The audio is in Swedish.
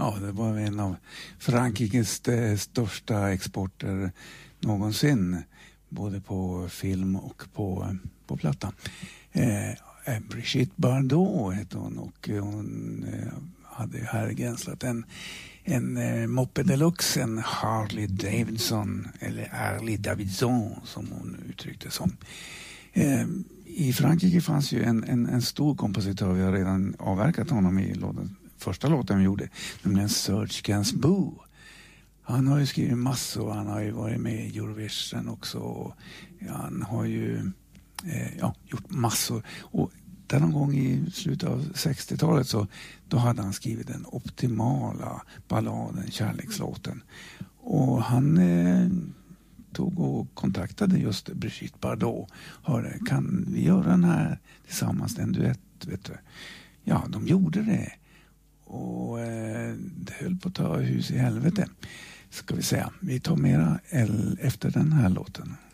Ja, det var en av Frankrikes största exporter någonsin. Både på film och på platta. Brigitte Bardot hette hon och hon hade härgränslat en Moppe Deluxe, en Harley Davidson eller Harley Davidson som hon uttryckte som. I Frankrike fanns ju en stor kompositör, vi har redan avverkat honom i första låten vi gjorde, nämligen Serge Gainsbourg. Han har ju skrivit massor, han har ju varit med i Eurovision också. Han har ju gjort massor. Och där någon gång i slutet av 60-talet så då hade han skrivit den optimala balladen, kärlekslåten. Och han tog och kontaktade just Brigitte Bardot. Hörde, kan vi göra den här tillsammans, en duett, vet du? Ja, de gjorde det. Och det höll på att ta hus i helvete, ska vi säga. Vi tar mera efter den här låten.